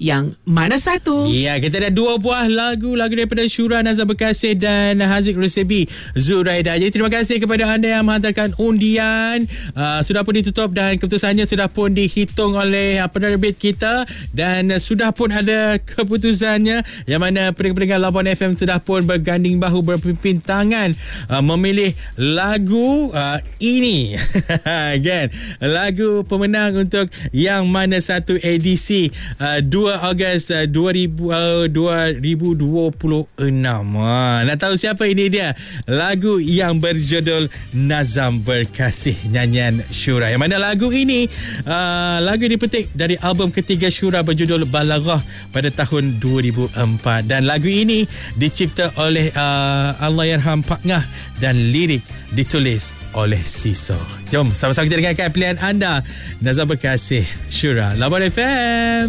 yang mana satu? Ya, kita ada 2 buah lagu daripada Syura Nazar Berkasih dan Haziq Rusebi Zuraida. Jadi terima kasih kepada anda yang menghantarkan undian. Sudah pun ditutup dan keputusannya sudah pun dihitung oleh penerbit kita dan sudah pun ada keputusannya, yang mana pendengar Labuan FM sudah pun berganding bahu, berpimpin tangan memilih lagu ini kan, lagu pemenang untuk yang mana satu edisi 2 Ogos 2026. Nak tahu siapa ini dia? Lagu yang berjudul Nazam Berkasih, nyanyian Syura. Yang mana lagu ini lagu dipetik dari album ketiga Syura berjudul Balaghah pada tahun 2004, dan lagu ini dicipta oleh Allahyarham Pak Ngah dan lirik ditulis oleh Siso. Jom sama-sama kita dengarkan pilihan anda. Nazam Berkasih, Syura, Labuan FM.